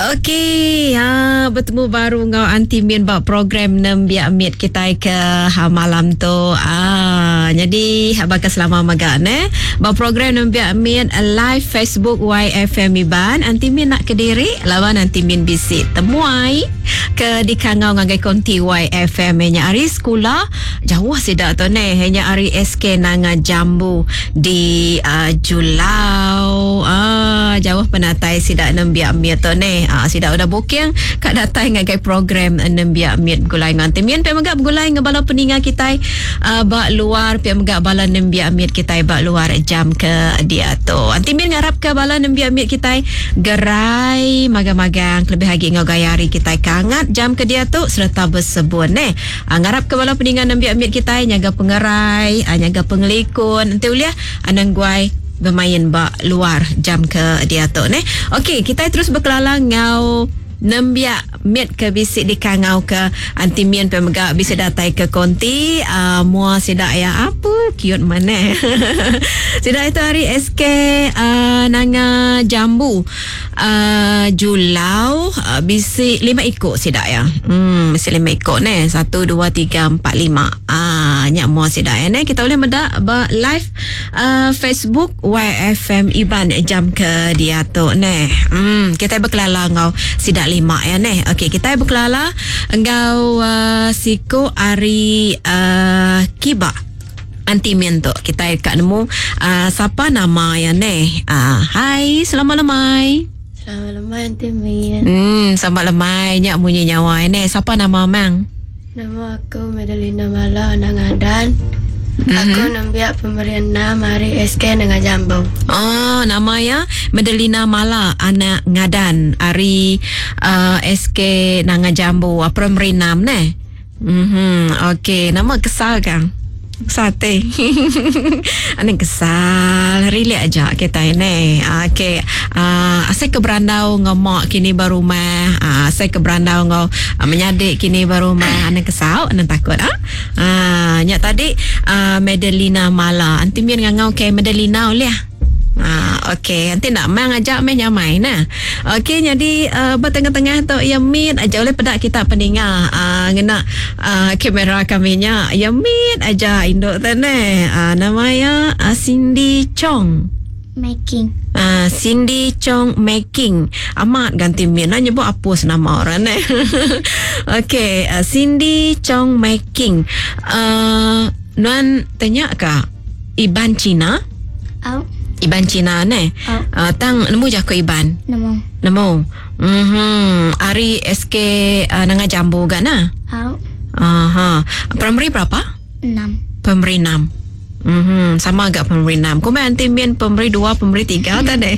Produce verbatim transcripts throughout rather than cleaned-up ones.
Okey, ha, bertemu baru ngau Aunty Min buat program nem biak mit kita ke ha, malam tu. Ah, jadi bakal selama maga ne. Buat program nem biak mit live Facebook Y F M Iban. Aunty Min nak ke diri, lawan Aunty Min bisik temuai ke di kangau ngagai konti Y F M nya ari sekolah jauh sidak tu ne. Hanya ari S K nanga jambu di uh, Julau. Ah, jauh penatai sidak nem biak mit tu ne. Ah, sidak udah booking kat datang ngagai program enam biak mit gulai ngan timian pe megap gulai ngabala peninga kita uh, bak luar pe megap bala enam biak mit kita bak luar jam ke dia tu. Antimin ngarap ke bala enam biak mit kita gerai magang-magang lebih lagi ngau gayari kita kangat jam ke dia tu serta bersebut ne. Uh, ngarap ke bala peninga enam biak mit kita nyaga pengerai, uh, nyaga pengelikun. Ente uliah anang guai bermain bak luar jam ke dia tu ne. Okey, kita terus berkelalang ngau nembiak mit ke bisik di kangau ke Aunty Min pemegak bisa datai ke konti uh, mua sidak ya apa cute mana. Sidak itu hari S K uh, nanga jambu uh, Julau uh, bisik lima ikut sidak ya. Hmm, bisik lima ikut ne. Satu, dua, tiga, empat, lima. Ah, nyak mua sidak ya ne. Kita boleh medak ba live uh, Facebook Y F M Iban jam ke dia tu ne. Hmm, kita berkelalang ngau sidak lima ya ne. Okey, kita berkelala engkau uh, siko ari uh, kiba Aunty Min tu. Kita kat nemu uh, siapa nama ya ne. Uh, hai, selamat lemai. Selamat lemai Aunty Min. Hmm, selamat lemai nyak munyi nyawa ne. Siapa nama mang? Nama aku Medalina Mala Nangadan. Mm-hmm. Aku nambiak pemberian nama hari S K dengan jambu. Oh, nama ya Medalina Mala anak ngadan hari uh, S K nanga jambu apa memberi nam ne. Mhm. Okey, nama kesal kan? Sate. Aning kesal rilek aja kita ini. Okey. Uh, asyik ke berandau ngomak kini baru mah. Uh, asyik ke berandau ngau uh, menyadik kini baru mah. Aning kesal, aning takut ah. Uh, nyak tadi uh, Medalina Mala. Aunty Min ngau ke Medalina uliah. Ah, okey, nanti nak mang ajak main nyamai nah. Okey, jadi uh, bertengah-tengah tu ya mit aja oleh pedak kita pendengar. Ah, uh, ngena uh, kamera kaminya ya mit aja induk tu ne. Ah, namanya uh, Cindy Chong Making. Ah, uh, Cindy Chong Making. Amat ganti mit nak nyebut apa nama orang ne. Okey, uh, Cindy Chong Making. Uh, nuan tanya ka Iban Cina? Au. Iban Cina ne. Oh. Uh, tang nemu jah ko Iban. Nemu. Nemu. Mhm. Ari S K uh, nanga jambu ga na. Au. Aha. Primary berapa? Enam. Primary enam. Mhm. Sama agak primary enam. Kau main Aunty Min primary dua, primary tiga tadi.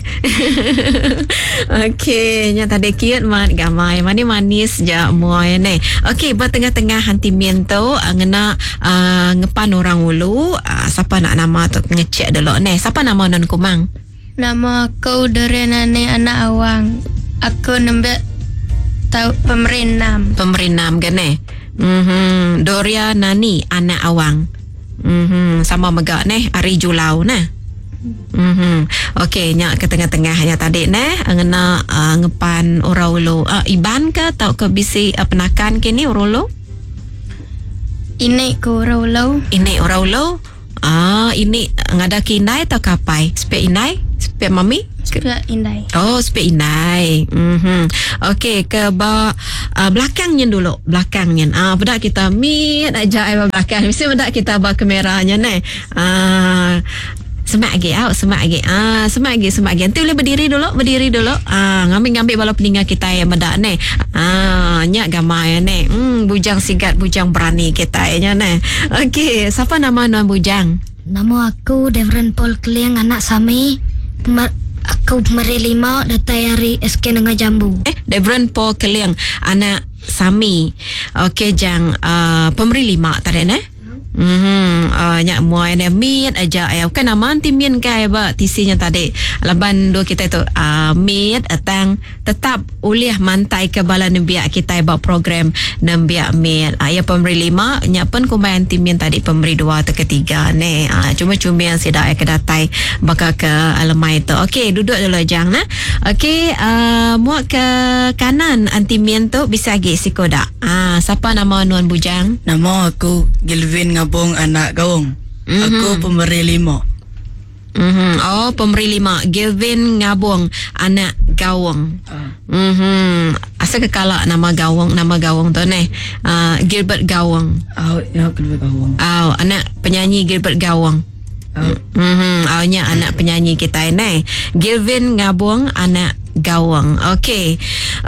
Okey, nya tadi cute mat gamai. Mani manis ja muai ne. Okey, buat tengah-tengah Aunty Min tu uh, ngena uh, ngepan orang ulu. Uh, siapa nak nama tu ngecek dulu ne. Siapa nama non kumang? Nama aku Dorenane anak awang. Aku nambiak tahu pemberi enam. Pemberi enam kan ne. Mhm. Doria Nani anak awang. Mhm. Sama megak ne ari Julau ne. Mhm. Okey, nyak ke tengah-tengah nya tadi ne ngena uh, ngepan oraulo. Uh, Iban ke tau ke bisi uh, penakan kini oraulo? Ini ku raulau. Ini oraulo. Ah, ini ngada kinai atau kapai? Spek inai? Spek mami? Sepia indai. Oh, spek inai. Mhm. Okey, ke ba uh, belakangnya dulu, belakangnya. Ah, bedak kita mit aja ai belakang. Mesti bedak kita ba kameranya ne. Ah, semak lagi out, semak lagi. Ah, semak lagi, semak lagi. Nanti boleh berdiri dulu, berdiri dulu. Ah, ngambil-ngambil bala peninga kita yang bedak ne. Ah, nyak gamai ne. Hmm, bujang sigat, bujang berani kita nya ne. Okey, siapa nama non bujang? Nama aku Devren Paul Kliang anak Sami. Pemer, aku pemberi lima datai hari S K dengan jambu. Eh, Devren Paul Keliang anak Sami. Okey, jang uh, pemberi lima tadi ne. Hmm, uh, nyak muai ne meet aja ya. Kan aman timien kai ba tisinya tadi. Laban dua kita tu uh, meet atang tetap ulih mantai ke bala nembiak kita ba program nembiak meet. Uh, ya pemberi lima nyak pun kumbayan timien tadi pemberi dua atau ketiga ne. Uh, cuma-cuma yang sida ya kedatai bakal ke alamai tu. Okey, duduk dulu jang nah. Okey, uh, muak ke kanan antimien tu bisa lagi sikoda. Ah, uh, siapa nama Nuan Bujang? Nama aku Gilvin Ngabong anak Gawang. Mm-hmm. Aku pemberi lima. Mm-hmm. Oh, pemberi lima. Gilvin Ngabong anak Gawang. Uh. Mm-hmm. Asal kekala nama Gawang, nama Gawang tu ne. Uh, Gilbert Gawang. Oh, ya Gilbert Gawang. Oh, anak penyanyi Gilbert Gawang. Oh. Mm-hmm. Oh, nya anak penyanyi kita ne. Gilvin Ngabong anak Gawang. Okey.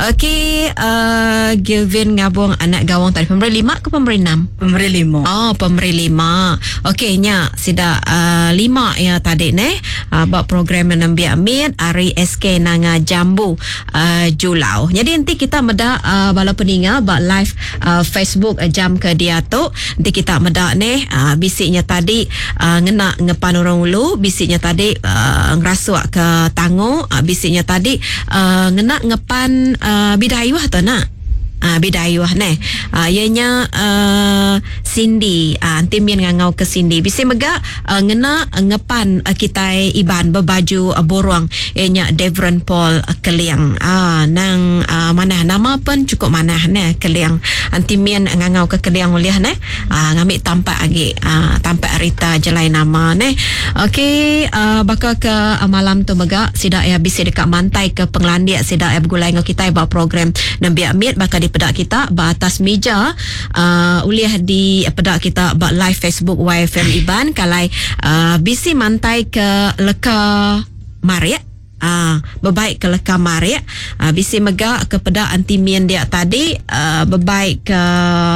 Okey, uh, Gilvin Ngabong anak Gawang tadi pemberi lima ke pemberi enam? Pemberi lima. Oh, pemberi lima. Okey, nya sida uh, lima ya tadi ne. Uh, buat program Nambiak Mit Ari S K Nanga Jambu uh, Julau. Jadi nanti kita meda uh, bala peninga buat live uh, Facebook uh, jam ke dia tu. Nanti kita meda ne uh, bisiknya tadi uh, ngena ngepan orang ulu, bisiknya tadi uh, ngerasuak ke tango, uh, bisiknya tadi Uh, ngena ngepan uh, bidayuh tu nak uh, bidayuh ne uh, ianya uh, Cindy uh, antimien ngangau ke Cindy bisi mega uh, ngena ngepan uh, kita iban berbaju uh, borong ianya Devron Paul uh, Keliang uh, nang uh, mana nama pun cukup mana ne Keliang antimien ngangau ke Keliang uliah ne uh, ngambil tampak lagi uh, tampak Rita jelai nama ne. Okey, uh, bakal ke uh, malam tu mega sida ya bisi dekat mantai ke Penglandia sida ya bergulai dengan kita buat program Nambiak Mit bakal di pedak kita ba atas meja uh, uliah di pedak kita ba live Facebook Y F M Iban kalai uh, bisi mantai ke leka Maria. Ah, berbaik ke leka Maria ah, bisi mega ke pedak antimien dia tadi ah, berbaik ke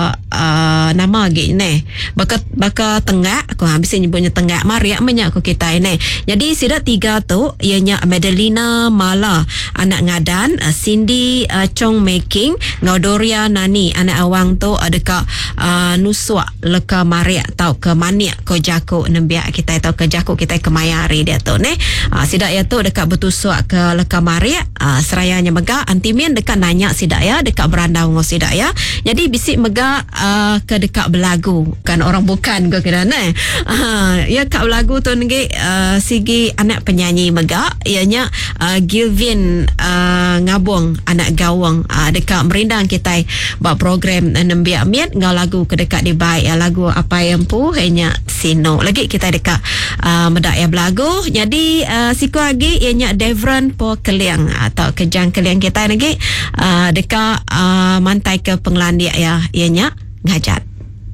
ah, nama lagi ne baka baka tengah aku ha, bisi nyebutnya tengah Maria banyak aku kita ini. Jadi sida tiga tu ianya Madelina Mala anak ngadan, uh, Cindy uh, Chong Making, Ngaudoria Nani anak awang tu ada ka uh, nuswa leka Maria tau ke mania ko jako nembiak kita tau ke jako kita ke mayari dia tu ne. Uh, sida ya tu dekat betul suak ke leka Maria uh, serayanya mega antimien dekat nanya sida ya dekat berandau ngo sida ya. Jadi bisik mega uh, ke dekat belagu kan orang bukan ke kena ne. Uh, ya kat belagu tu nge uh, sigi anak penyanyi mega ianya uh, Gilvin uh, Ngabong anak Gawang uh, dekat merindang kita buat program uh, Nambiak Mit ngau lagu ke dekat di baik uh, lagu apa yang pu hanya sino lagi kita dekat uh, medak ya belagu. Jadi uh, siku lagi ianya Devron Po Keliang atau kejang Keliang kita lagi uh, dekat uh, mantai ke Penglandia ya ianya ngajat.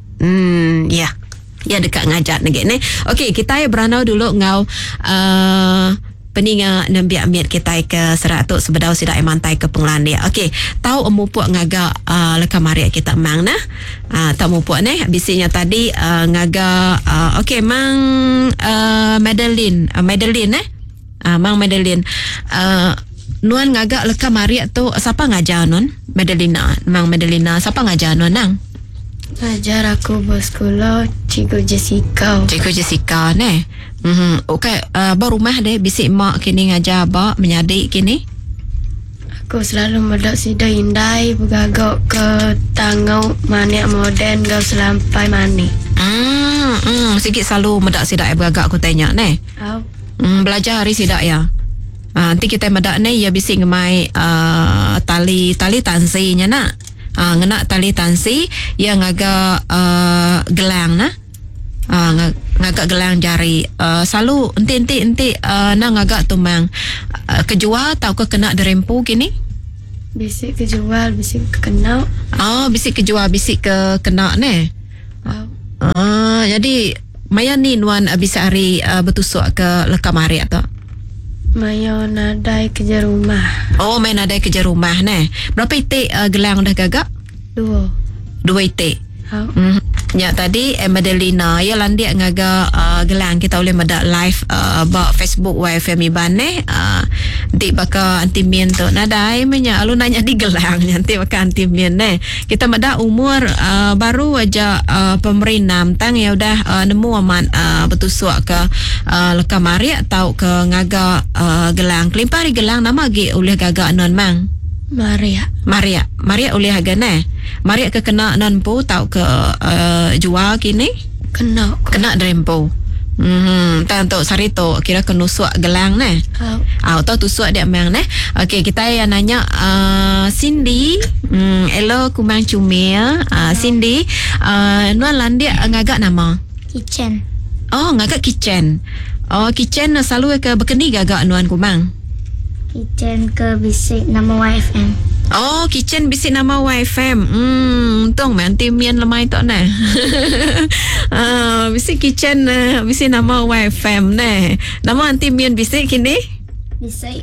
Hmm ya. Ya dekat ngajat lagi ni. Okey, kita ya beranau dulu ngau uh, peninga Nambiak Mit kita ke seratus sebedau sida mantai ke Penglandia. Okey, tahu mupuk ngaga uh, leka Maria kita mang nah. Uh, tahu mupuk ni bisinya tadi uh, ngaga uh, okey mang uh, Madeline, uh, Madeline eh. Uh, mang Madeline uh, Nuan ngagak leka Maria tu siapa ngajar Nuan? Madelina, mang Madelina siapa ngajar Nuan nang? Ajar aku bersekolah Cikgu Jessica. Cikgu Jessica ne. Mhm. Okey, uh, baru rumah deh bisik mak kini ngajar ba menyadik kini. Aku selalu medak sida indai bergagak ke tangau manik moden gau selampai mani. Hmm, hmm, sikit selalu medak sidak bergagak aku tanya ne. Au. Hmm, belajar hari sidak ya. Uh, nanti kita medak ni ya bisik ngemai uh, tali tali tansinya nak. Uh, ngena tali tansi yang agak uh, gelang nah. Uh, ngagak gelang jari uh, selalu enti enti uh, nang ngagak tumang uh, kejual atau ke kena derempu gini bisik kejual bisik kena oh bisik kejual bisik ke kena ne oh. uh, jadi maya ni Nuan uh, bisa hari uh, betusuk ke leka Maria tu maya nadai kerja rumah oh main nadai kerja rumah ne berapa itik uh, gelang dah gagak dua dua itik oh. hmm. nya tadi eh, Madelina ya landia ngaga uh, gelang kita boleh medak live uh, ba Facebook Y F M Iban eh uh, di baka antimien tu nadai menya alu nanya di gelang nanti baka antimien eh kita medak umur uh, baru aja uh, pemerintah tang ya udah uh, nemu aman uh, betusuk ke uh, leka mari atau ke ngaga uh, gelang kelimpari gelang nama gi oleh gaga non mang Maria. Maria, Maria oleh agana. Maria ke kena non po tau ke uh, jual kini? Kena. Kena drempo. Hmm, tanto sarito kira kenusuk gelang ne. Oh. Ah, tau tusuk dia mang ne. Okey, kita yang nanya uh, Cindy. Hmm, hello kumang cumia. Uh, Cindy, uh, nuan landia ngagak nama. Kitchen. Oh, ngagak kitchen. Oh, kitchen selalu ke berkendi gagak nuan kumang. Kitchen ke bisik nama Y F M. Oh, kitchen bisik nama Y F M. Hmm, untung main timian lemai tok nah. Ah, bisik kitchen uh, bisik nama Y F M nah. Nama antimian bisik kini? Bisik.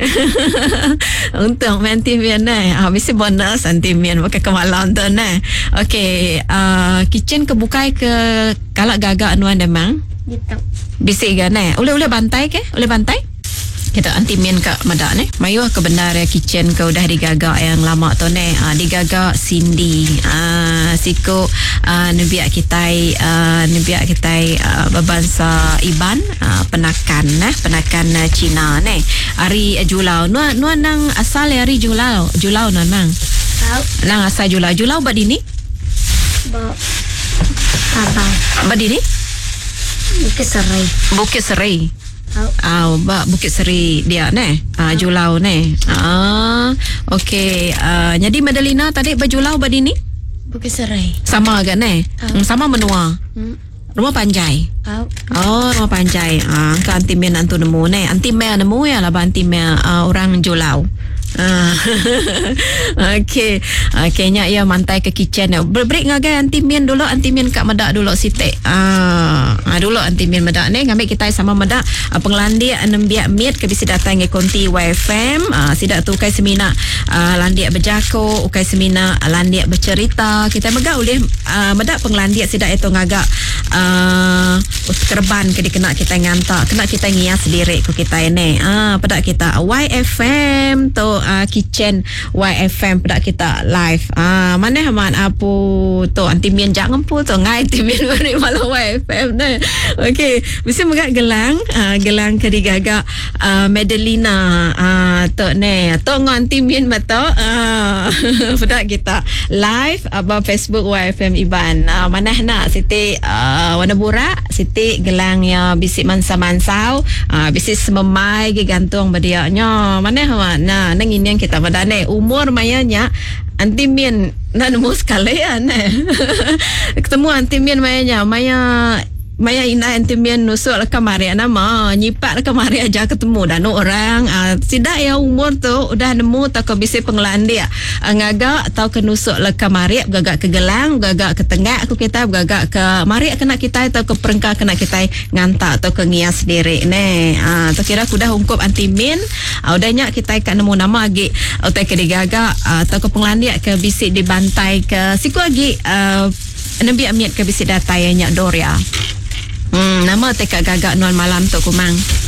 Untung main timian nah. Ah, bisik bonus antimian pakai kemalan tu nah. Okey, uh, kitchen kebukai ke kalak gagak anuan demang? Gitu. Bisik ga nah. Oleh-oleh bantai ke? Oleh bantai? Kita antimin ke madak ni. Mayu ke benar ya kitchen ke udah digagak yang lama tu ni. Ah, digagak Cindy. Ah, siko ah, nebiak kita ah, nebiak kita ah, berbangsa Iban ah, penakan nah, penakan ah, Cina ni. Hari ah, Julau. Nuan nuan nang asal hari Julau. Julau nuan mang. Tahu. Nang asal Julau. Julau bad ini? Ba. Abang. Bad ini? Bukit Serai. Bukit Serai. Ah, oh, ba Bukit Seri dia ne. Ah, Julau ne. Ah, okey. Ah, jadi Madelina tadi berjulau badi ni? Bukit Serai. Sama agak ne. Ah. Hmm, sama menua. Hmm. Rumah Panjai. Tahu. Oh, rumah Panjai. Ah, ke antimen antu nemu ne. Antimen nemu ya lah antimen ah, orang Julau. Ah. Okey. Okey nya ya mantai ke kitchen. Break ngagai antimen dulu, antimen kat medak dulu sitik. Ah, ah dulu antimen medak ni ngambil kita sama medak ah, penglandi enam biak mit ke bisi datang ke konti Y F M. Ah, sidak tu kai semina ah, landiak berjako, ukai semina ah, landiak bercerita. Kita megak oleh ah, medak penglandi sidak itu ngagak ah, kerban ke dikena kita ngantak, kena kita ngias lirik ku kita ini. Ah, pedak kita Y F M tu uh, kitchen Y F M pedak kita live. Ah, mana haman apu tu antimen jangan pu tu ngai antimen beri malu Y F M ne. Okey, mesti megak gelang, uh, gelang ke digagak uh, Madelina uh, tu ne. Tu ngan antimen mata uh, pedak kita live abang Facebook Y F M Iban. Uh, mana nak Siti uh, warna burak, Siti gelang ya bisik mansa-mansau, uh, bisik sememai ke gantung badiaknya. Mana haman nah nang ini yang kita badane umur mayanya antimen nak nemu sekalian eh. Ketemu antimen mayanya maya maya ina antimen nusuk lah kemari nama nyipak lah kemari aja ketemu dan orang uh, sidak ya umur tu udah nemu tak ke bisi pengelandi uh, ngagak atau ke nusuk lah kemari gagak ke gelang gagak ke tengah aku kita gagak ke mari kena kita atau ke perengkah kena kita ngantak atau ke ngias diri ne. Ah, uh, tu kira aku dah ungkup antimen uh, udahnya kita ikan nemu nama lagi atau ke digagak uh, atau ke pengelandi ke bisi dibantai ke siku lagi uh, nabi amiat ke bisi datai nyak Doria. Hmm, nama tekak gagak nuan malam tu kumang.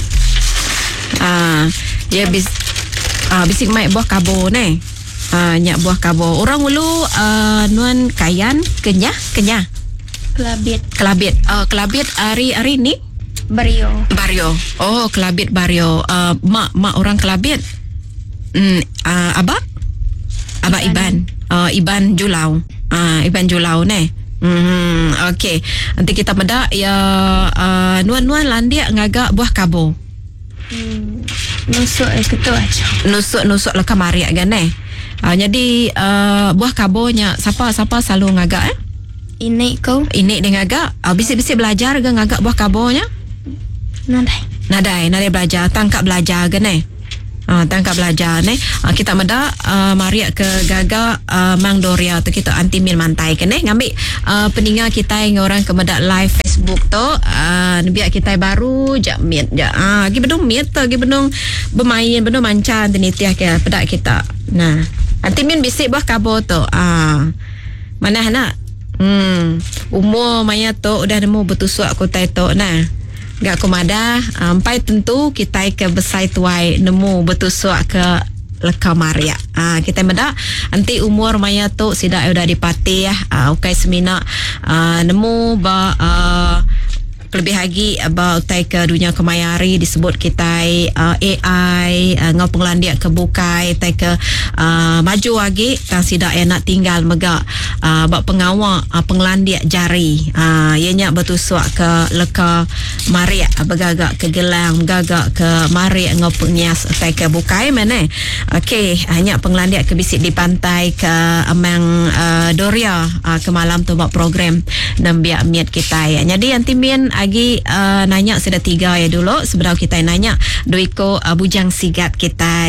Ah, ya bis ah bisik mai buah kabo ne. Ah, nyak buah kabo. Orang ulu uh, nuan kayan kenyah, kenyah. Kelabit. Kelabit. Uh, kelabit hari hari ni Bario. Bario. Oh, kelabit Bario. Uh, mak mak orang kelabit. Hmm, uh, abak? Abak Iban. Uh, Iban Julau. Ah, uh, Iban Julau ne. Hmm, okey. Nanti kita medak ya uh, nuan-nuan landia ngagak buah kabo. Hmm. Nusuk eh ketua aja. Nusuk-nusuk lah kamari kan eh. Uh, jadi uh, buah kabonya siapa siapa selalu ngagak eh? Ini kau. Ini dia ngagak. Uh, bisik-bisik belajar ke ngagak buah kabonya? Nadai. Nadai, nadai belajar, tangkap belajar kan eh. Uh, tangkap belajar ni uh, kita meda uh, maria ke gaga uh, Mang Doria tu kita anti mil mantai kan eh ngambil uh, peningat kita yang orang ke meda live Facebook tu uh, biar kita baru jak miet ja ah gi bedung miet tu gi bedung bermain bedung mancan tenitiah ke pedak kita nah anti mil bisik buah kabo tu ah mana nak Hmm, umur maya tu udah nemu bertusuk aku tai tu nah. Gak kumada, ampai tentu kita ke besai tuai nemu bertusuk ke leka maria. Ah, kita meda anti umur maya tu sida udah dipati ya. Ah, ukai semina ah, nemu ba ah, lebih lagi about utai ke dunia kemayari disebut kita uh, A I uh, ngau penglandia ke bukai tai ke uh, maju lagi tak sida nak tinggal mega uh, bak pengawal uh, penglandia jari uh, ianya bertusuk ke leka maria begagak ke gelang begagak ke maria ngau pengias tai ke bukai mana okey hanya penglandia ke bisik di pantai ke amang uh, Doria uh, ke malam tu bak program dan biak miat kita ya. Jadi anti mien lagi uh, nanya sudah tiga ya dulu sebelum kita nanya doiko uh, bujang sigat kita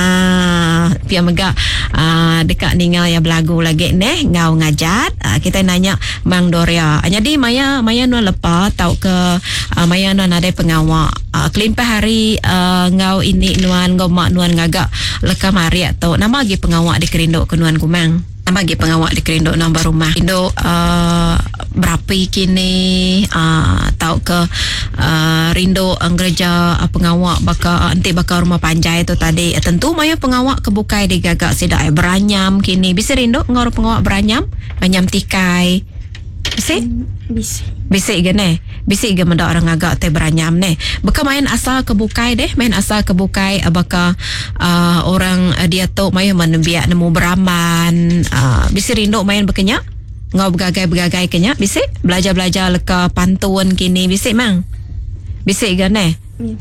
ah uh, pia mega uh, dekat ningal ya belagu lagi neh ngau ngajat uh, kita nanya Mang Doria. Jadi maya maya nu lepa tau ke uh, maya nu ada pengawal uh, kelimpah hari uh, ngau ini nuan ngau mak nuan ngagak leka maria tu nama lagi pengawal di Kerindo ke nuan kumang. Nama lagi pengawal di Kerindo nombor rumah Indo uh, berapa kini uh, tahu ke uh, Rindo uh, gereja uh, pengawal baka uh, nanti baka rumah panjai tu tadi uh, tentu maya pengawal kebukai di gagak sidai beranyam kini bisa Rindo ngor pengawal beranyam beranyam tikai bisa Bisa. bisa gane bisa ge menda orang agak te beranyam ne baka main asal kebukai deh main asal kebukai uh, baka uh, orang uh, dia tu maya menbiak nemu beraman uh, bisa Rindo main bekenya ngau begagai-begagai kenya bisa belajar-belajar leka pantun kini bisa mang bisa gane Ya.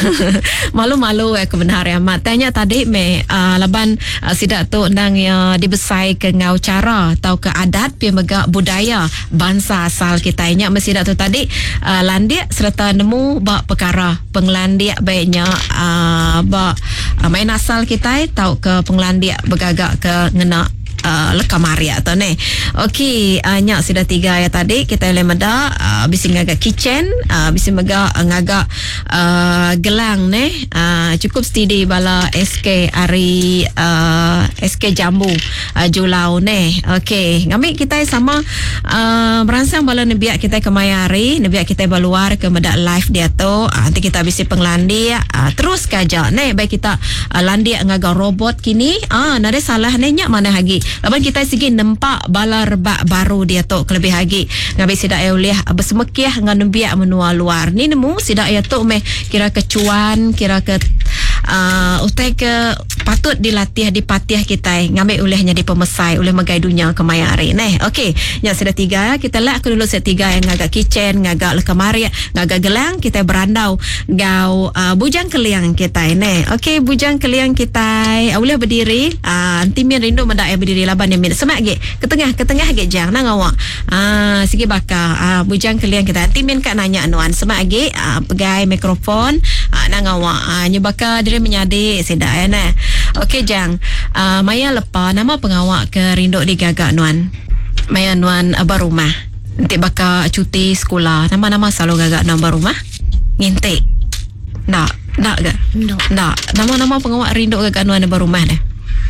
malu-malu eh kebenaran amat tanya tadi me uh, laban uh, sidak tu nang uh, dibesai ke ngau cara atau ke adat pi mega budaya bangsa asal kita nya mesidak tu tadi uh, landia serta nemu bak perkara penglandia baiknya uh, bak uh, main asal kita tau ke penglandia begagak ke ngena Uh, leka maria tu ni. Okey, uh, nyak sudah tiga ya tadi kita boleh meda uh, bisi ngagak kitchen, uh, bisi mega uh, ngagak uh, gelang ni. Uh, cukup studi bala S K ari uh, S K Jambu uh, Julau ni. Okey, ngambil kita sama uh, merangsang bala nebiak kita ke mayari, nebiak kita baluar ke meda live dia tu. Uh, nanti kita bisi penglandi uh, terus kaja ni baik kita uh, landi ngagak robot kini. Ah, uh, nade salah ni nyak mana lagi. Laban kita segi nampak bala rebak baru dia tu kelebih lagi ngabi sidak ya uliah bersemekiah ngan biak menua luar ni nemu sidak ya tu meh kira kecuan kira ke uh, utai ke patut dilatih dipatiah kita ngambil ulihnya di pemesai oleh megai dunia kemayari neh. Okey, yang sudah tiga kita lah aku dulu set tiga yang ngagak kitchen ngagak leka maria ngagak gelang kita berandau gau uh, bujang keliang kita neh. Okey, bujang keliang kita boleh berdiri uh, anti mian rindu mendak ya berdiri laban yang semak ge ke tengah ke tengah ge jang nang awak ah sigi bakal ah bujang keliang kita anti mian kak nanya anuan semak ge ah, pegai mikrofon ah, nang awak ah, nyebaka diri menyadi sedak ya nah. Okey jang uh, maya lepa nama pengawak ke Rindo di gagak nuan maya nuan abah rumah nanti baka cuti sekolah nama-nama selalu gagak nombor rumah ngintik nak nak ke No. nak nama-nama pengawak Rindo gagak nuan abah rumah dah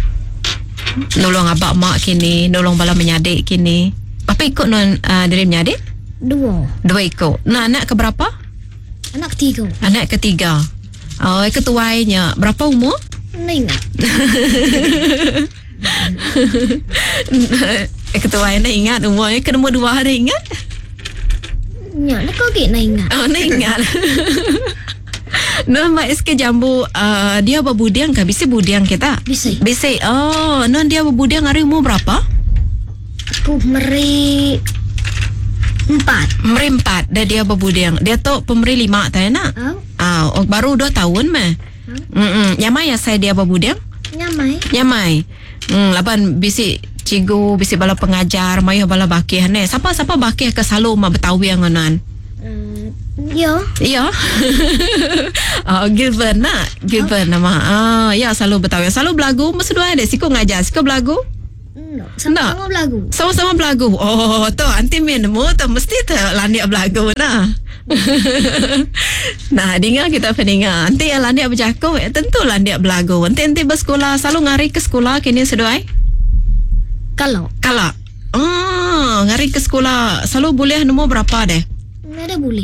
nolong abak mak kini nolong bala menyadik kini apa ikut nuan uh, diri menyadik Dua. dua ikut nah anak keberapa Anak ketiga. anak ketiga oh ketuainya berapa umur Nak ingat. ketua nak ingat umurnya ke nombor dua ada ingat Ya, nak kau nak ingat. oh nak ingat nama S K Jambu uh, dia berbudiang kah bisa budiang kita Bisa. bisa oh non dia berbudiang hari umur berapa Aku meri empat. Meri empat dah dia berbudiang dia tu pemeri lima tak nak Oh, ah oh, baru dua tahun mah hmm nyamai ya saya dia berbudiang nyamai. nyamai hmm laban bisi cigu bisi bala pengajar mayu bala bakih ne siapa-siapa bakih ke selalu mah Betawi yang anan Uh, ya. iya oh given nak given nama ah ya selalu Betawi selalu belagu mesti dua ada siko ngajar siko belagu No, sama-sama belagu. sama-sama belagu oh tu anti minmu tu mesti tu landia belagu nah nah dengar kita peningat nanti yang landia berjaku eh, tentu landia belagu nanti-nanti bersekolah selalu ngari ke sekolah kini seduai Kalau kalau oh Ah, hari ke sekolah selalu boleh nombor berapa deh? Nada boleh.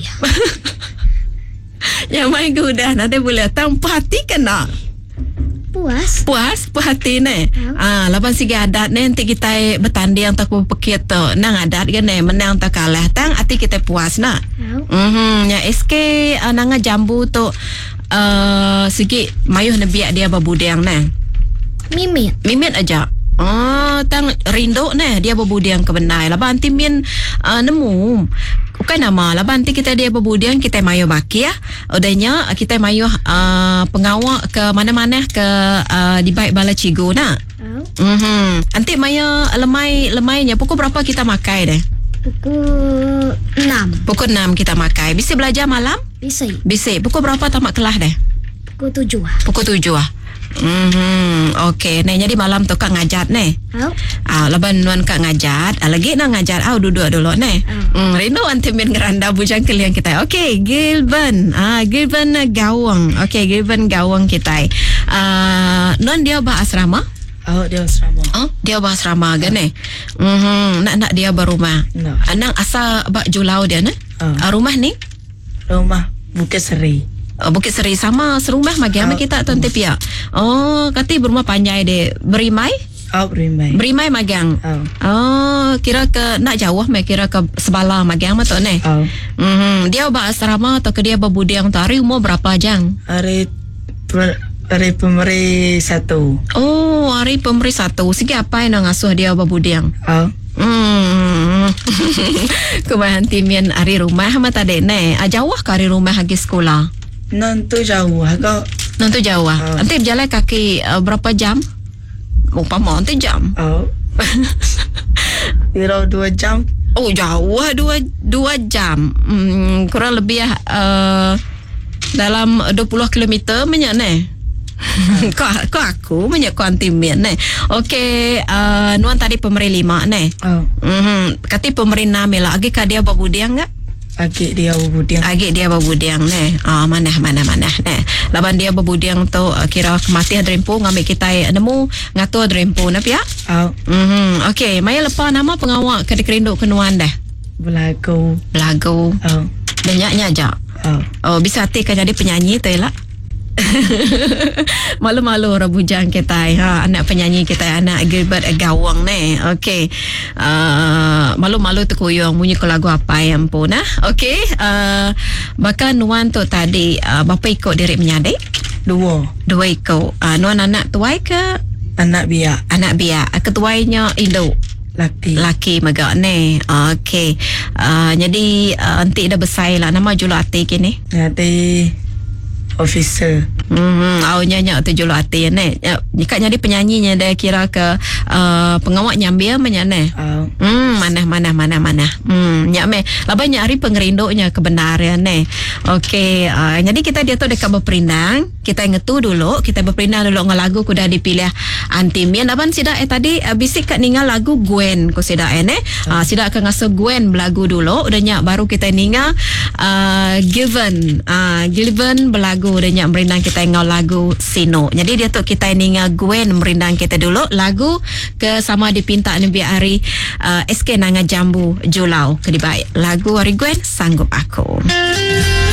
Yang main ke udah nanti boleh tanpa hati kena. Puas. Puas, puas hati ne. Ya. Ah, laban sige adat ne nanti kita bertanding tak pekit tu. Nang adat ke ne menang tak kalah tang hati kita puas nak. Tahu. Mhm, ya S K uh, nanga jambu tu uh, sige mayuh nebiak dia babudeng ne. Mimit. Mimit aja. Ah, tang rindu ne dia babudeng ke benai. Laban anti min uh, nemu. Bukan nama lah banti kita dia berbudian kita mayu baki ya. Udahnya kita mayu uh, pengawak ke mana-mana ke uh, di baik bala cigu nak. Tahu. Mhm. Nanti maya lemai lemainya pukul berapa kita makai deh? Pukul enam. Pukul enam kita makai. Bisa belajar malam? Bisa. Bisa. Pukul berapa tamat kelas deh? Pukul tujuh. Pukul tujuh ah. Mhm. Okey, ne jadi malam tu kak ngajat ne. Tahu. Ah, laban nuan kak ngajat, ah, lagi nak ngajat au duduk dulu ne. Hmm, rindu anti min ngeranda bujang kalian kita. Okey, Gilban. Ah, Gilban uh, Gawang. Okey, Gilban Gawang kita. Ah, nuan dia bah asrama? Oh, dia asrama. Oh, dia bah asrama kan ne. Mhm, nak nak dia berumah. No. Anang asa bak Julau dia ne. Oh. Ah, rumah ni? Rumah Bukit Seri. Oh, Bukit Seri sama serumah magi Oh. kita tonte pia. Oh, kati berumah panjai de. Berimai? Oh, Berimai. Berimai magang. Oh. Oh, kira ke nak jauh me kira ke Sebala magang mah tu ne. Oh. Mhm, dia ba asrama atau ke dia berbudiang tu hari umur berapa jang? Hari per, hari pemeri satu. Oh, hari pemberi satu. Sige apa yang nak ngasuh dia berbudiang? Oh. Hmm. Kebahan timian hari rumah mah tadi ne. Ah, jauh ke hari rumah lagi sekolah? Non tu jauh agak. Nanti jauh. Oh. Nanti berjalan kaki uh, berapa jam? Umpama nanti jam. Oh. Kira dua jam. Oh, jauh ah, dua dua jam. Hmm, kurang lebih uh, dalam dua puluh kilometer banyak ne. Kau kau aku banyak kau antimin ne. Okey, uh, nuan tadi pemberi lima ne. Oh. Mhm, kati pemberi enam lah. Agi ka dia babudiang enggak? Agak dia berbudiang. Agi dia babudiang ne. Ah, mana mana mana ne. Laban dia babudiang tu uh, kira kematian drempo ngambil kita nemu ngatur drempo na pia. Oh. Mhm, okey, maya lepas nama pengawak ke dikerinduk ke nuan dah. Belagu. Belagu. Oh. Banyak-nya aja. Oh. Oh, bisa hati kan jadi penyanyi tu lah. Malu-malu orang bujang kita ha, anak penyanyi kita anak Gilbert Gawang ni. Okey. Uh, malu-malu tu kuyung bunyi ke lagu apa yang pun nah. Okey. Uh, bahkan nuan tu tadi uh, bapa ikut diri menyadik? Dua. Dua ikut. Uh, nuan anak tuai ke Anak biak. anak biak? Ketuainya induk. Laki. Laki magak ni. Okey. Uh, jadi uh, nanti dah besar lah nama julu ati kini. Nanti officer. Hmm, awalnya nyak tu julu ati ne. Jika jadi penyanyinya dia kira ke uh, pengawak nyambil menya ne. Oh. Hmm, mana mana mana mana. Hmm, nyak me. Laban nyak hari pengerinduknya kebenaran ne. Okey, uh, jadi kita dia tu dekat berperindang, kita ngetu dulu, kita berperindang dulu dengan lagu kuda dipilih Antimian. Laban sida eh tadi uh, bisik kat ningal lagu Gwen ku sida eh ne. Uh, sida akan ngasuh Gwen belagu dulu, udah nyak baru kita ningal uh, Given. Uh, Given belagu udah nyak merindang kita ngau lagu Sino. Jadi dia tu kita ningal Gwen merindang kita dulu lagu ke sama dipinta Nabi Ari uh, S K Nanga Jambu Julau ke dibaik. Lagu Ari Gwen Sanggup Aku.